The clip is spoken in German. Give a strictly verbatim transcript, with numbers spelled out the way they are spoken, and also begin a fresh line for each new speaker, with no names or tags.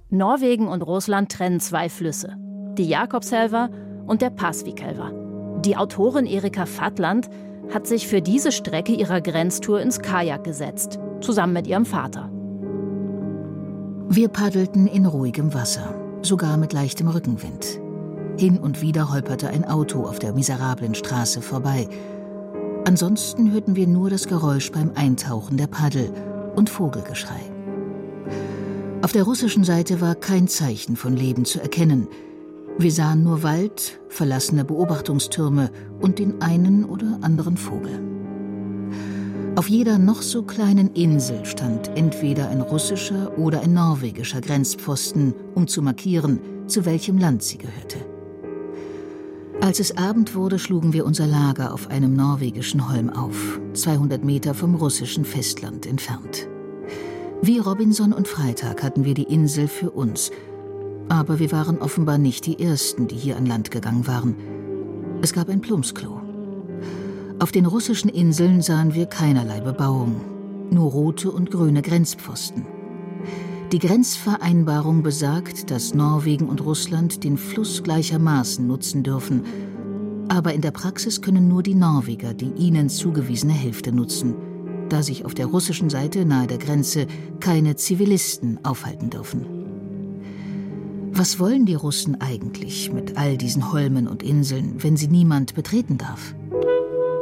Norwegen und Russland trennen zwei Flüsse, die Jakobselva und der Pasvikelva. Die Autorin Erika Fatland hat sich für diese Strecke ihrer Grenztour ins Kajak gesetzt, zusammen mit ihrem Vater.
Wir paddelten in ruhigem Wasser, sogar mit leichtem Rückenwind. Hin und wieder holperte ein Auto auf der miserablen Straße vorbei. Ansonsten hörten wir nur das Geräusch beim Eintauchen der Paddel und Vogelgeschrei. Auf der russischen Seite war kein Zeichen von Leben zu erkennen. Wir sahen nur Wald, verlassene Beobachtungstürme und den einen oder anderen Vogel. Auf jeder noch so kleinen Insel stand entweder ein russischer oder ein norwegischer Grenzpfosten, um zu markieren, zu welchem Land sie gehörte. Als es Abend wurde, schlugen wir unser Lager auf einem norwegischen Holm auf, zweihundert Meter vom russischen Festland entfernt. Wie Robinson und Freitag hatten wir die Insel für uns, aber wir waren offenbar nicht die Ersten, die hier an Land gegangen waren. Es gab ein Plumpsklo. Auf den russischen Inseln sahen wir keinerlei Bebauung, nur rote und grüne Grenzpfosten. Die Grenzvereinbarung besagt, dass Norwegen und Russland den Fluss gleichermaßen nutzen dürfen. Aber in der Praxis können nur die Norweger die ihnen zugewiesene Hälfte nutzen, da sich auf der russischen Seite nahe der Grenze keine Zivilisten aufhalten dürfen. Was wollen die Russen eigentlich mit all diesen Holmen und Inseln, wenn sie niemand betreten darf?